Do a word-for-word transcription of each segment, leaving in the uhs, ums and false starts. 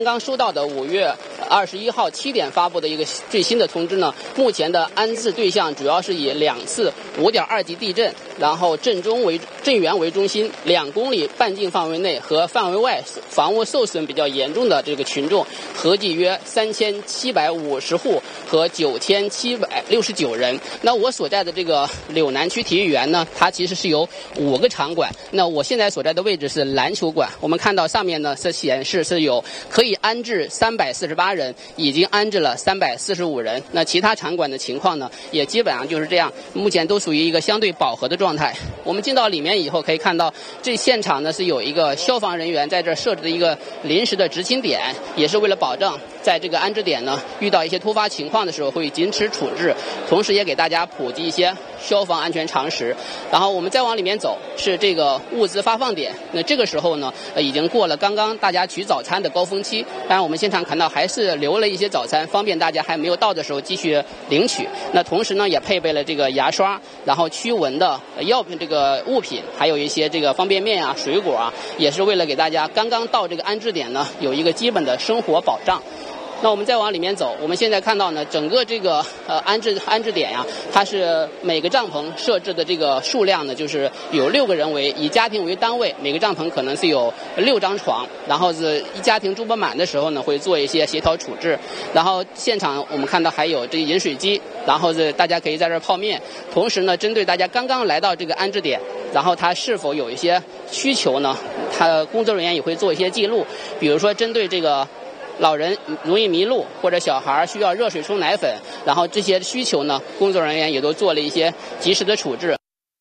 刚收到的五月二十一号七点发布的一个最新的通知呢，目前的安置对象主要是以两次五点二级地震，然后震中为震源为中心，两公里半径范围内和范围外房屋受损比较严重的这个群众，合计约三千七百五十户和九千七百六十九人。那我所在的这个柳南区体育园呢，它其实是有五个场馆。那我现在所在的位置是篮球馆，我们看到上面呢是显示是有可以安置三百四十八人，已经安置了三百四十五人。那其他场馆的情况呢，也基本上就是这样，目前都属于一个相对饱和的状态。我们进到里面以后，可以看到这现场呢是有一个消防人员在这设置的一个临时的执勤点，也是为了保证在这个安置点呢遇到一些突发情况的时候会及时处置，同时也给大家普及一些消防安全常识。然后我们再往里面走是这个物资发放点，那这个时候呢，呃、已经过了刚刚大家取早餐的高峰期。当然我们现场看到还是留了一些早餐，方便大家还没有到的时候继续领取。那同时呢也配备了这个牙刷，然后驱蚊的药品这个物品，还有一些这个方便面啊、水果啊，也是为了给大家刚刚到这个安置点呢有一个基本的生活保障。那我们再往里面走，我们现在看到呢，整个这个呃安置安置点呀，它是每个帐篷设置的这个数量呢，就是有六个人为以家庭为单位，每个帐篷可能是有六张床，然后是一家庭住不满的时候呢，会做一些协调处置。然后现场我们看到还有这个饮水机，然后是大家可以在这儿泡面。同时呢，针对大家刚刚来到这个安置点，然后他是否有一些需求呢，他工作人员也会做一些记录，比如说针对这个老人容易迷路，或者小孩需要热水冲奶粉，然后这些需求呢，工作人员也都做了一些及时的处置。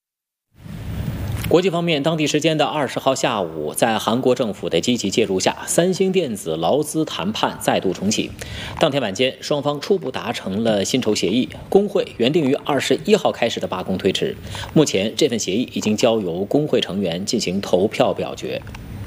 国际方面，当地时间的二十号下午，在韩国政府的积极介入下，三星电子劳资谈判再度重启。当天晚间，双方初步达成了薪酬协议，工会原定于二十一号开始的罢工推迟。目前，这份协议已经交由工会成员进行投票表决。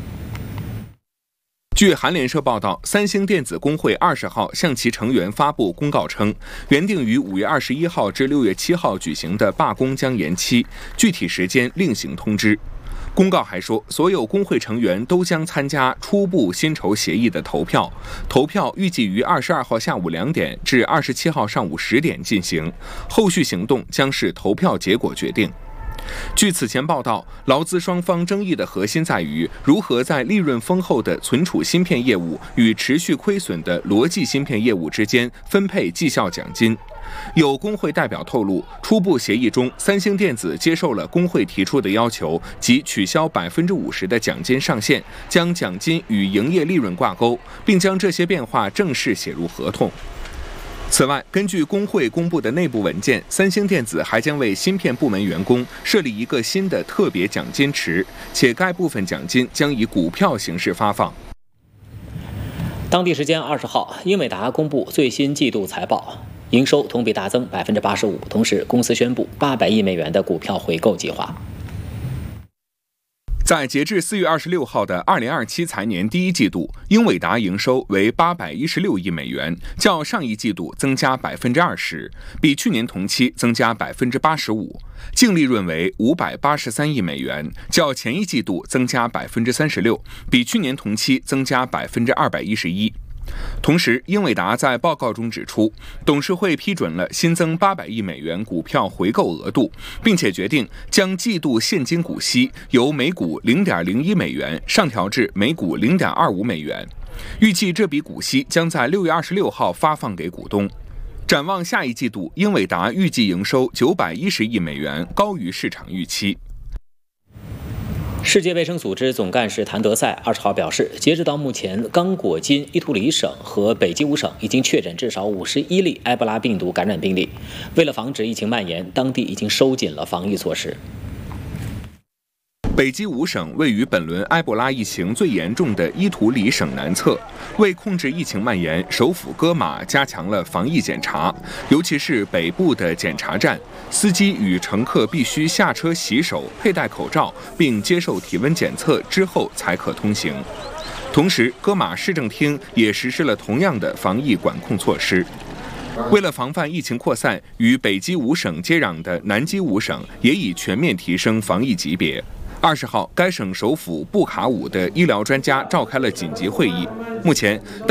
据韩联社报道，三星电子工会二十号向其成员发布公告称，原定于五月二十一号至六月七号举行的罢工将延期，具体时间另行通知。公告还说，所有工会成员都将参加初步薪酬协议的投票，投票预计于二十二号下午两点至二十七号上午十点进行，后续行动将视投票结果决定。据此前报道，劳资双方争议的核心在于如何在利润丰厚的存储芯片业务与持续亏损的逻辑芯片业务之间分配绩效奖金。有工会代表透露，初步协议中，三星电子接受了工会提出的要求，即取消百分之五十的奖金上限，将奖金与营业利润挂钩，并将这些变化正式写入合同。此外，根据工会公布的内部文件，三星电子还将为芯片部门员工设立一个新的特别奖金池，且该部分奖金将以股票形式发放。 当地时间二十号，英伟达公布最新季度财报，营收同比大增百分之八十五，同时公司宣布八百亿美元的股票回购计划。 在截至四月二十六号的二零二七财年第一季度，英伟达营收为八百一十六亿美元，较上一季度增加百分之二十，比去年同期增加百分之八十五；净利润为五百八十三亿美元，较前一季度增加百分之三十六，比去年同期增加百分之二百一十一。同时，英伟达在报告中指出，董事会批准了新增八百亿美元股票回购额度，并且决定将季度现金股息由每股零点零一美元上调至每股零点二五美元。预计这笔股息将在六月二十六号发放给股东。展望下一季度，英伟达预计营收九百一十亿美元，高于市场预期。 世界卫生组织总干事谭德赛二十号表示，截止到目前，刚果金、伊图里省和北基五省已经确诊至少五十一例埃博拉病毒感染病例。为了防止疫情蔓延，当地已经收紧了防疫措施。 北基五省位于本轮埃博拉疫情最严重的伊图里省南侧，为控制疫情蔓延，首府戈马加强了防疫检查，尤其是北部的检查站，司机与乘客必须下车洗手、佩戴口罩，并接受体温检测之后才可通行。同时，戈马市政厅也实施了同样的防疫管控措施。为了防范疫情扩散，与北基五省接壤的南基五省也已全面提升防疫级别。二十号，该省首府布卡武的医疗专家召开了紧急会议。目前，